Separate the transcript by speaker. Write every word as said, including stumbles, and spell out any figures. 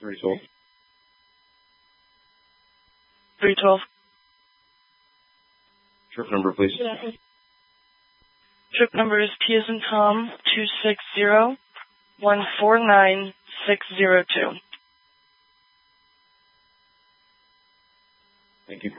Speaker 1: three twelve.
Speaker 2: three twelve.
Speaker 1: Trip number, please.
Speaker 2: Trip number is T as in Tom, two six zero, one four nine, six zero two.
Speaker 1: Thank you.